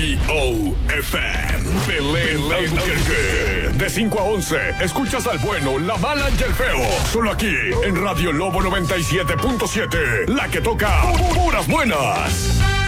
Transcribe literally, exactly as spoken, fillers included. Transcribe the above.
B O F M. Belén Albuquerque. De cinco a once, escuchas al bueno, la mala y el feo. Solo aquí, en Radio Lobo noventa y siete punto siete. La que toca puras buenas.